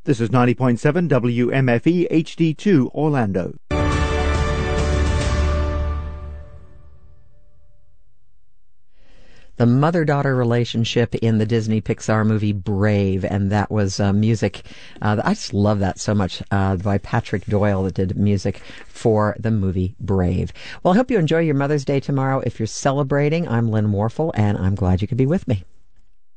This is 90.7 WMFE HD2 Orlando. The mother-daughter relationship in the Disney Pixar movie Brave, and that was music. I just love that so much, by Patrick Doyle, that did music for the movie Brave. Well, I hope you enjoy your Mother's Day tomorrow. If you're celebrating, I'm Lynn Warfel, and I'm glad you could be with me.